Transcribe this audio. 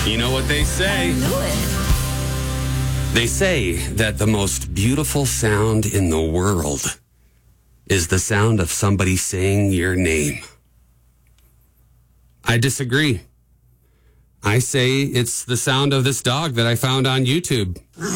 You know what they say? I knew it. They say that the most beautiful sound in the world is the sound of somebody saying your name. I disagree. I say it's the sound of this dog that I found on YouTube.